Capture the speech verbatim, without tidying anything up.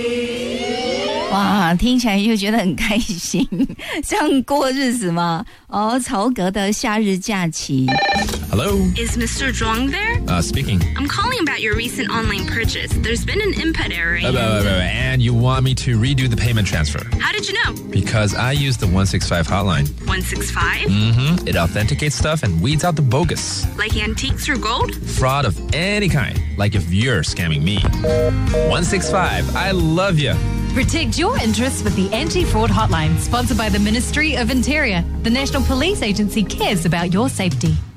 哇，听起来又觉得很开心，这样过日子吗？哦，曹格的夏日假期。 Hello? Is Mister Zhuang there? Uh, speaking. I'm calling about your recent online purchase. There's been an input error. Uh, wait, wait, wait, wait. And you want me to redo the payment transfer? How did you know? Because I use the one six five hotline. one six five? Mm-hmm. It authenticates stuff and weeds out the bogus. Like antiques or gold? Fraud of any kind. Like if you're scamming me. one six five, I love you. Protect your interests with the Anti-Fraud Hotline, sponsored by the Ministry of Interior. The National Police Agency cares about your safety.